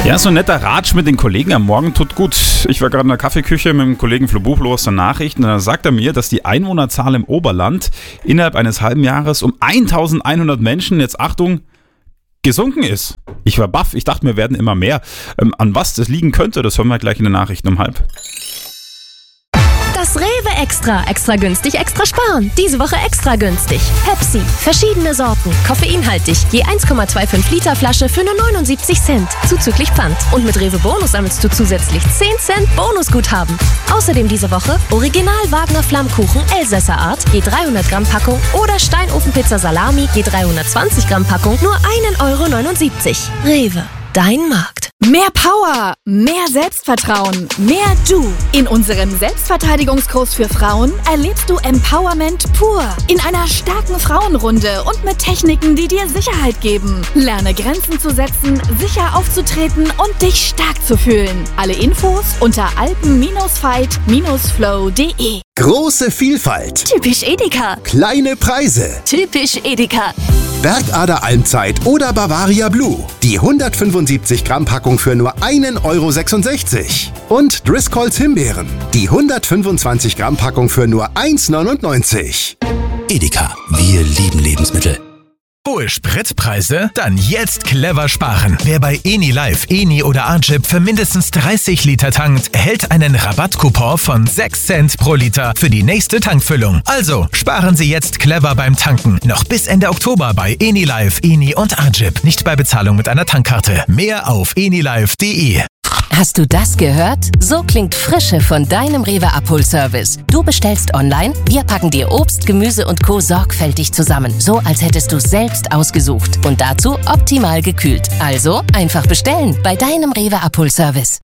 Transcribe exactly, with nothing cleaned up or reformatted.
Ja, so ein netter Ratsch mit den Kollegen am Morgen tut gut. Ich war gerade in der Kaffeeküche mit dem Kollegen Flo Buchlo aus der Nachrichten und da sagt er mir, dass die Einwohnerzahl im Oberland innerhalb eines halben Jahres um eintausendeinhundert Menschen, jetzt Achtung, gesunken ist. Ich war baff, ich dachte, wir werden immer mehr. Ähm, an was das liegen könnte, das hören wir gleich in den Nachrichten um halb. Das Rewe Extra. Extra günstig, extra sparen. Diese Woche extra günstig. Pepsi. Verschiedene Sorten. Koffeinhaltig. Je eins Komma fünfundzwanzig Liter Flasche für nur neunundsiebzig Cent. Zuzüglich Pfand. Und mit Rewe Bonus sammelst du zusätzlich zehn Cent Bonusguthaben. Außerdem diese Woche Original Wagner Flammkuchen Elsässer Art. Je dreihundert Gramm Packung. Oder Steinofenpizza Salami. Je dreihundertzwanzig Gramm Packung. Nur ein Euro neunundsiebzig. Rewe. Dein Markt. Mehr Power, mehr Selbstvertrauen, mehr Du. In unserem Selbstverteidigungskurs für Frauen erlebst du Empowerment pur. In einer starken Frauenrunde und mit Techniken, die dir Sicherheit geben. Lerne Grenzen zu setzen, sicher aufzutreten und dich stark zu fühlen. Alle Infos unter alpen fight flow punkt de. Große Vielfalt. Typisch Edeka. Kleine Preise. Typisch Edeka. Bergader Almzeit oder Bavaria Blue. Die hundertfünfundsiebzig Gramm Packung für nur ein Euro sechsundsechzig. Und Driscolls Himbeeren. Die hundertfünfundzwanzig Gramm Packung für nur eins neunundneunzig. Edeka, wir lieben Lebensmittel. Hohe Spritpreise? Dann jetzt clever sparen. Wer bei Enilive, Eni oder Arjip für mindestens dreißig Liter tankt, erhält einen Rabattcoupon von sechs Cent pro Liter für die nächste Tankfüllung. Also sparen Sie jetzt clever beim Tanken. Noch bis Ende Oktober bei Enilive, Eni und Arjip. Nicht bei Bezahlung mit einer Tankkarte. Mehr auf enilive punkt de. Hast du das gehört? So klingt Frische von deinem Rewe Abholservice. Du bestellst online, wir packen dir Obst, Gemüse und Co. sorgfältig zusammen. So, als hättest du es selbst ausgesucht. Und dazu optimal gekühlt. Also einfach bestellen bei deinem Rewe Abholservice.